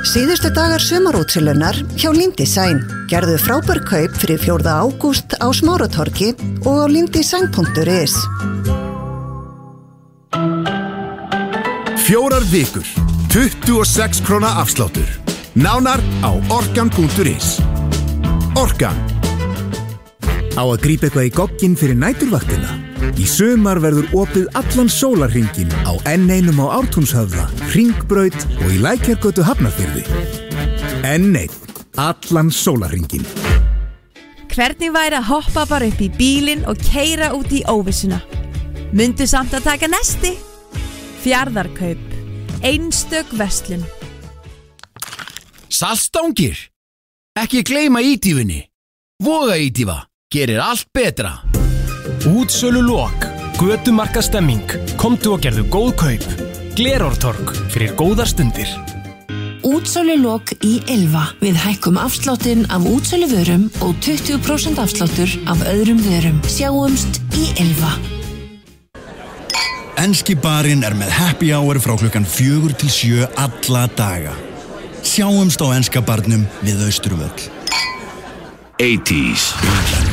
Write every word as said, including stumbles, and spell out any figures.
Síðustu dagar sumarútsölunnar hjá Lindesign. Gerðu frábær kaup fyrir fjórða ágúst á Smáratorgi og á lindesign punktur is. Fjórar vikur, tuttugu og sex króna afsláttur. Nánar á orkan punktur is. Orkan. Á að grípa eitthvað í gogginn fyrir næturvaktina? Í sumar verður opið allan sólarhringinn á N einum á Ártúnshöfða, Hringbraut og í Lækjargötu Hafnarfirði. N einn, allan sólarhringinn. Hvernig væri að hoppa bara upp í bílinn og keyra út í óvissuna? Mundu samt að taka nesti? Fjarðarkaup, einstök verslun. Saltstangir. Ekki gleyma ítífunni. Voga ítífa, gerir allt betra. Útsölu lok, götumarka stemming, komdu og gerðu góð kaup. Glerártorg fyrir góðar stundir. Útsölu lok í Ylva. Við hækkum afsláttinn af útsölu vörum og tuttugu prósent afsláttur af öðrum vörum. Sjáumst í Ylva. Enski barinn er með happy hour frá klukkan fjögur til sjö alla daga. Sjáumst á enska barnum við Austurvöll. eighties.